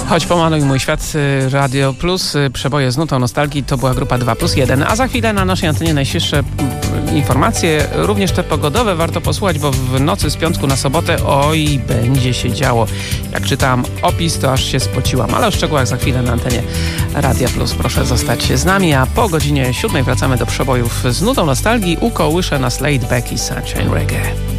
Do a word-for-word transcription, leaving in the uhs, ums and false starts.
Choć pomaluj mój świat, Radio Plus, przeboje z nutą nostalgii, to była grupa dwa plus jeden. A za chwilę na naszej antenie najświeższe informacje, również te pogodowe warto posłuchać, bo w nocy z piątku na sobotę oj, będzie się działo. Jak czytałam opis, to aż się spociłam, ale o szczegółach za chwilę na antenie Radia Plus. Proszę zostać z nami, a po godzinie siódmej wracamy do przebojów z nutą nostalgii. U kołysze nas Laid Back i Sunshine Reggae.